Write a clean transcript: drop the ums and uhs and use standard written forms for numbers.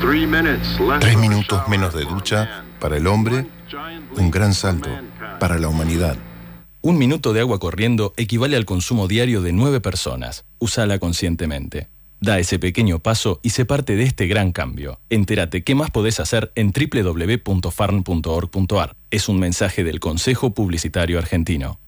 3 minutos menos de ducha para el hombre, un gran salto para la humanidad. 1 minuto de agua corriendo equivale al consumo diario de 9 personas. Úsala conscientemente. Da ese pequeño paso y sé parte de este gran cambio. Entérate qué más podés hacer en www.farn.org.ar. Es un mensaje del Consejo Publicitario Argentino.